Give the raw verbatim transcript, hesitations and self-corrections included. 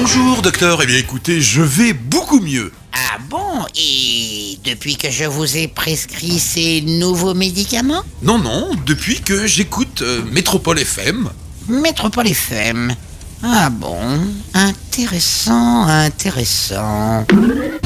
Bonjour docteur, eh bien écoutez, je vais beaucoup mieux. Ah bon? Et depuis que je vous ai prescrit ces nouveaux médicaments? Non, non, depuis que j'écoute euh, Métropole F M. Métropole F M. Ah bon? Intéressant, intéressant.